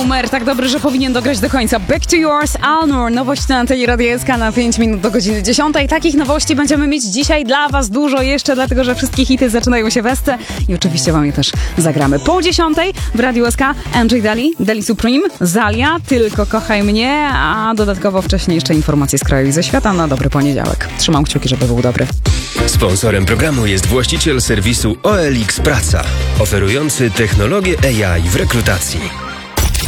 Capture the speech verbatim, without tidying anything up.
numer tak dobry, że powinien dograć do końca. Back to Yours, Alnur. Nowość na antenie Radia S K na pięć minut do godziny dziesiątej. Takich nowości będziemy mieć dzisiaj dla was dużo jeszcze, dlatego że wszystkie hity zaczynają się w Esce i oczywiście wam je też zagramy. Po dziesiątej w Radiu S K Andrzej Dali, Dali Supreme, Zalia, Tylko kochaj mnie, a dodatkowo wcześniej jeszcze informacje z kraju i ze świata na dobry poniedziałek. Trzymam kciuki, żeby był dobry. Sponsorem programu jest właściciel serwisu O L X Praca, oferujący technologię A I w rekrutacji.